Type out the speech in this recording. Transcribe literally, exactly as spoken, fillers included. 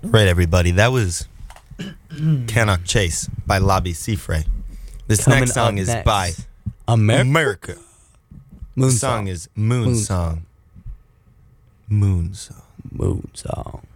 Right, everybody. That was Cannot Chase by Lobby Seafray. This Coming next song up is next, by America. America. Moon The song Song. is Moon, Moon Song. Moon Song. Moon Song.